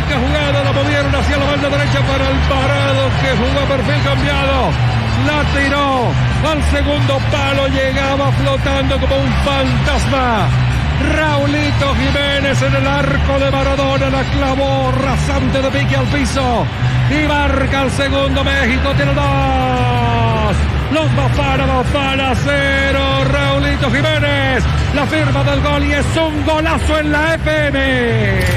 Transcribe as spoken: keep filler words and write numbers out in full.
única jugada, la movieron hacia la banda derecha para Alvarado, que jugó a perfil cambiado. La tiró al segundo palo, llegaba flotando como un fantasma. Raulito Jiménez en el arco de Maradona, la clavó rasante de pique al piso y marca el segundo. México tiene dos. Los Bafana, Bafana cero. Raulito Jiménez, la firma del gol y es un golazo en la F M.